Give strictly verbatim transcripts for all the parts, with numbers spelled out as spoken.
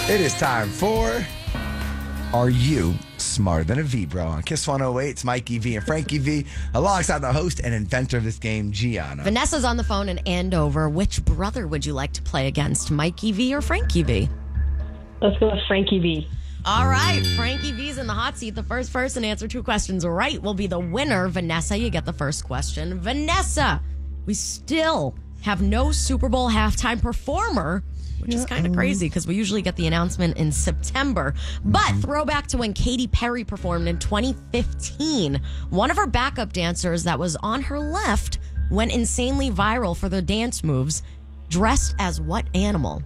It is time for Are You Smarter Than a V-Bro? On Kiss one oh eight, it's Mikey V and Frankie V, alongside the host and inventor of this game, Gianna. Vanessa's on the phone in Andover. Which brother would you like to play against, Mikey V or Frankie V? Let's go with Frankie V. All right, Frankie V's in the hot seat. The first person to answer two questions right will be the winner. Vanessa, you get the first question. Vanessa, we still have no Super Bowl halftime performer, which is kind of crazy because we usually get the announcement in September. But throwback to when Katy Perry performed in twenty fifteen. One of her backup dancers that was on her left went insanely viral for their dance moves, dressed as what animal?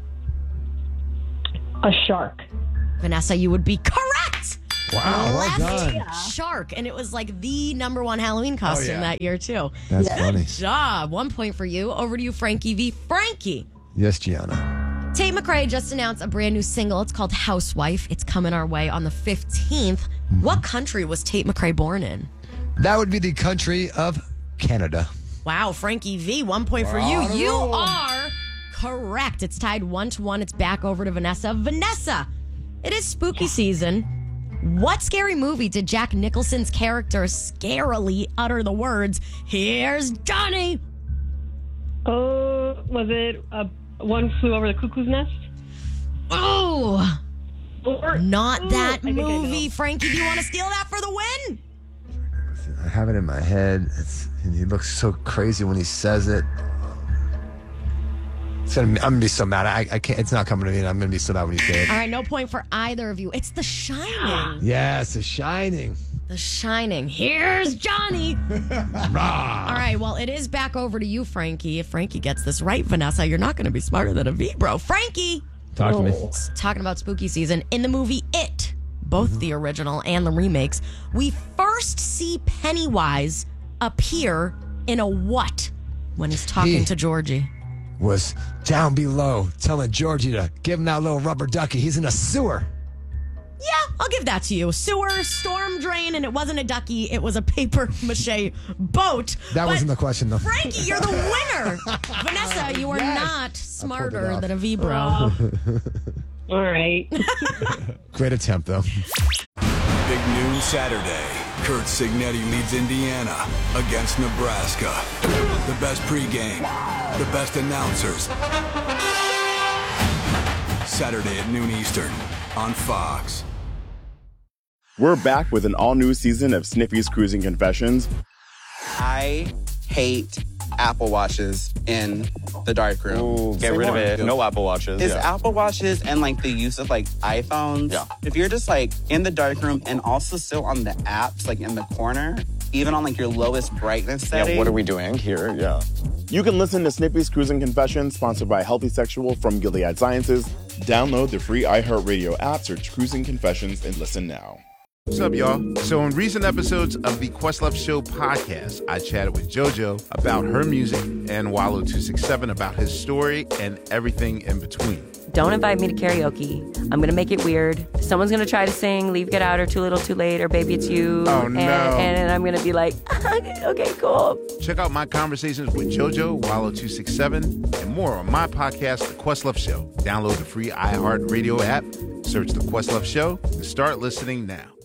A shark. Vanessa, you would be correct. Wow, well Last done. Shark, and it was like the number one Halloween costume Oh, yeah. that year too. That's Yeah. funny. Good job. One point for you. Over to you, Frankie V. Frankie. Yes, Gianna. Tate McRae just announced a brand new single. It's called Housewife. It's coming our way on the fifteenth. What country was Tate McRae born in? That would be the country of Canada. Wow, Frankie V. One point for We're you. on a You roll. are correct. It's tied one to one. It's back over to Vanessa. Vanessa, it is spooky season. What scary movie did Jack Nicholson's character scarily utter the words, "Here's Johnny"? Oh, was it uh, One Flew Over the Cuckoo's Nest? Oh, Or, not Ooh, that I think I movie. know. Frankie, do you want to steal that for the win? I have it in my head. It's, and he looks so crazy when he says it. It's gonna, I'm gonna be so mad. I, I can't. It's not coming to me, and I'm gonna be so mad when you say it. All right, no point for either of you. It's The Shining. Yes, The Shining. The Shining. Here's Johnny. All right, well, it is back over to you, Frankie. If Frankie gets this right, Vanessa, you're not going to be smarter than a V-Bro. Frankie, Talk to me. talking about spooky season, in the movie It, both the original and the remakes, we first see Pennywise appear in a what when he's talking He- to Georgie? Was down below telling Georgie to give him that little rubber ducky. He's in a sewer. Yeah, I'll give that to you. Sewer, storm drain, and it wasn't a ducky. It was a paper mache boat. That But wasn't the question, though. Frankie, you're the winner. Vanessa, you are Yes. not it smarter off. than a V-Bro. all right. Great attempt, though. Big noon Saturday. Kurt Signetti leads Indiana against Nebraska. The best pregame, the best announcers. Saturday at noon Eastern on Fox. We're back with an all-new season of Sniffy's Cruising Confessions. I hate Apple Watches in the darkroom. Get rid of it. No Apple Watches. Is yeah. Apple Watches and like the use of like iPhones. Yeah. If you're just like in the darkroom and also still on the apps, like in the corner, even on like your lowest brightness setting. Yeah, what are we doing here? Yeah. You can listen to Sniffy's Cruising Confessions, sponsored by Healthy Sexual from Gilead Sciences. Download the free iHeartRadio app, search Cruising Confessions, and listen now. What's up, y'all? So in recent episodes of the Questlove Show podcast, I chatted with JoJo about her music and Wallow two six seven about his story and everything in between. Don't invite me to karaoke. I'm going to make it weird. Someone's going to try to sing Leave, Get Out, or Too Little, Too Late, or Baby It's You. Oh, and, no. And I'm going to be like, okay, cool. Check out my conversations with JoJo, Wallow two six seven, and more on my podcast, The Questlove Show. Download the free iHeartRadio app, search The Questlove Show, and start listening now.